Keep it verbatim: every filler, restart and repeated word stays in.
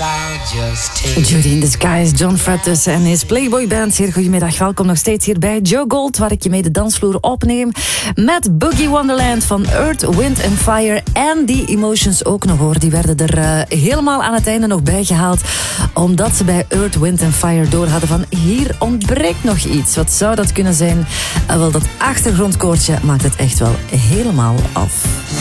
Judy in the Skies, John Frettus en his Playboy Band. Zeer goedemiddag, welkom nog steeds hier bij Joe Gold, waar ik je mee de dansvloer opneem met Boogie Wonderland van Earth, Wind and Fire en die Emotions ook nog hoor. Die werden er uh, helemaal aan het einde nog bijgehaald, omdat ze bij Earth, Wind and Fire door hadden van hier ontbreekt nog iets. Wat zou dat kunnen zijn? Uh, wel, dat achtergrondkoortje maakt het echt wel helemaal af.